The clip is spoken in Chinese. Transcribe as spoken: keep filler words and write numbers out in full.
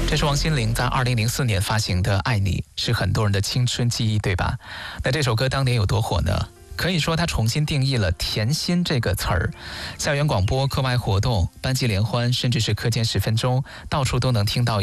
这是王心凌在二零零四年发行的《爱你》，是很多人的青春记忆，对吧？那这首歌当年有多火呢？可以说它重新定义了甜心这个词儿。校园广播、课外活动、班级联欢，甚至是课间十分钟，到处都能听到